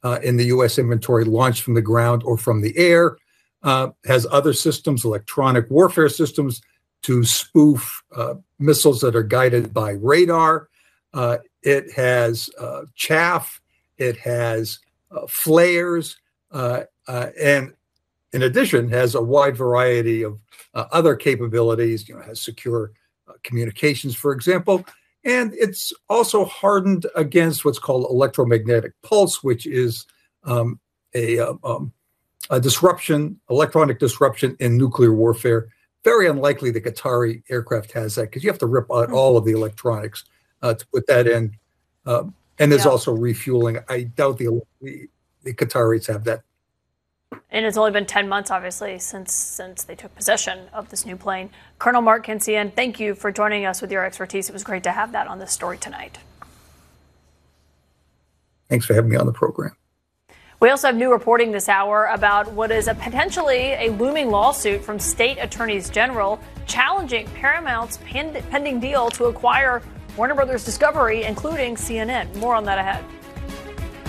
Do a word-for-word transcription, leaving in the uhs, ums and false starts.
uh, in the U S inventory launched from the ground or from the air. Uh, has other systems, electronic warfare systems, to spoof uh, missiles that are guided by radar. Uh, it has uh, chaff. It has uh, flares. Uh, uh, and in addition, has a wide variety of uh, other capabilities. You know, has secure uh, communications, for example. And it's also hardened against what's called electromagnetic pulse, which is um, a, uh, um, a disruption, electronic disruption in nuclear warfare. Very unlikely the Qatari aircraft has that because you have to rip out all of the electronics uh, to put that in. Um, and there's yeah. also refueling. I doubt the, the, the Qataris have that. And it's only been ten months, obviously, since since they took possession of this new plane. Colonel Mark Cancian, thank you for joining us with your expertise. It was great to have that on this story tonight. Thanks for having me on the program. We also have new reporting this hour about what is a potentially a looming lawsuit from state attorneys general challenging Paramount's pending deal to acquire Warner Brothers Discovery, including C N N. More on that ahead.